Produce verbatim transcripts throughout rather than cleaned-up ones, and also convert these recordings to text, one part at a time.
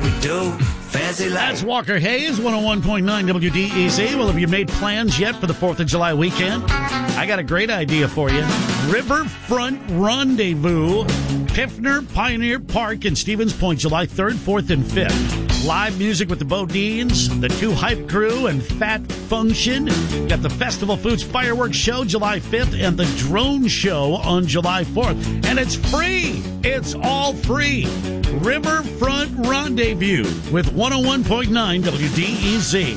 we do. Fancy life. That's Walker Hayes, one oh one point nine W D E Z. Well, have you made plans yet for the fourth of July weekend? I got a great idea for you. Riverfront Rendezvous, Piffner Pioneer Park in Stevens Point, July third, fourth, and fifth. Live music with the Bodines, the Two Hype Crew, and Fat Function. Got the Festival Foods Fireworks Show July fifth and the Drone Show on July fourth. And it's free. It's all free. Riverfront Rendezvous with one oh one point nine W D E Z.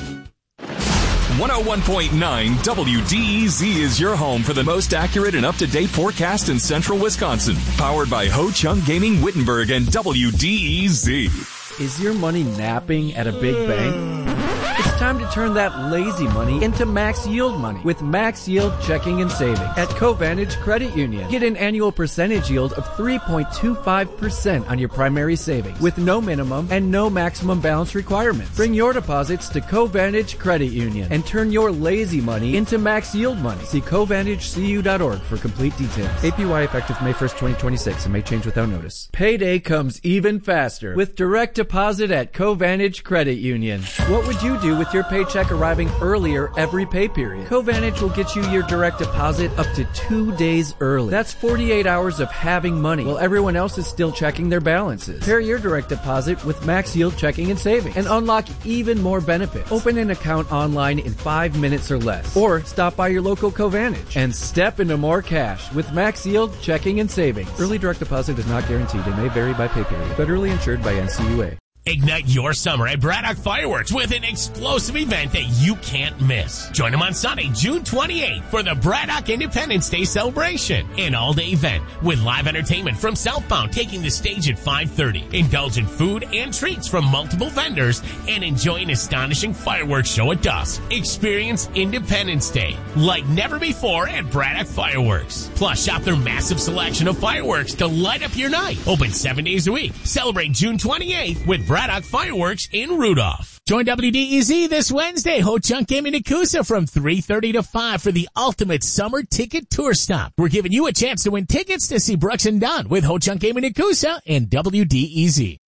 one oh one point nine W D E Z is your home for the most accurate and up-to-date forecast in central Wisconsin. Powered by Ho Chunk Gaming Wittenberg and W D E Z. Is your money napping at a big bank? It's time to turn that lazy money into max yield money with Max Yield Checking and Savings at Covantage Credit Union. Get an annual percentage yield of three point two five percent on your primary savings with no minimum and no maximum balance requirements. Bring your deposits to Covantage Credit Union and turn your lazy money into max yield money. See Covantage C U dot org for complete details. A P Y effective May first, twenty twenty-six and may change without notice. Payday comes even faster with direct deposit at Covantage Credit Union. What would you do with your paycheck arriving earlier every pay period? Covantage will get you your direct deposit up to two days early. That's forty-eight hours of having money while everyone else is still checking their balances. Pair your direct deposit with Max Yield Checking and Savings and unlock even more benefits. Open an account online in five minutes or less. Or stop by your local Covantage and step into more cash with Max Yield Checking and Savings. Early direct deposit is not guaranteed and may vary by pay period. Federally insured by N C U A. Ignite your summer at Braddock Fireworks with an explosive event that you can't miss. Join them on Sunday, June twenty-eighth for the Braddock Independence Day celebration. An all-day event with live entertainment from Southbound taking the stage at five thirty. Indulge in food and treats from multiple vendors and enjoy an astonishing fireworks show at dusk. Experience Independence Day like never before at Braddock Fireworks. Plus, shop their massive selection of fireworks to light up your night. Open seven days a week. Celebrate June twenty-eighth with Braddock Braddock Fireworks in Rudolph. Join W D E Z this Wednesday, Ho Chunk Gaming Nakusa from three thirty to five for the ultimate summer ticket tour stop. We're giving you a chance to win tickets to see Brooks and Dunn with Ho Chunk Gaming Nakusa and W D E Z.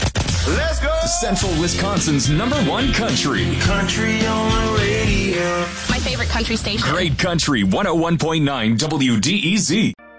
Let's go! Central Wisconsin's number one country. Country on the radio. My favorite country station. Great Country one oh one point nine W D E Z.